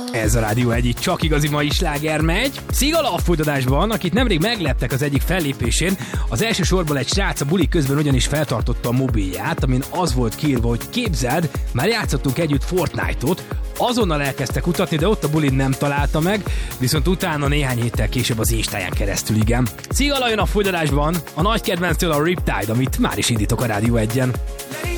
Ez a Rádió egy csak igazi mai sláger megy. Szigala a folytatásban, akit nemrég megleptek az egyik fellépésén, az első sorban egy srác a buli közben ugyanis feltartotta a mobilját, amin az volt kiírva, hogy képzeld, már játszottunk együtt Fortnite-ot, azonnal elkezdtek kutatni, de ott a bulin nem találta meg, viszont utána néhány héttel később az Instáján keresztül, igen. Szigala jön a folytatásban, a nagy kedvenctől a Riptide, amit már is indítok a Rádió 1-en.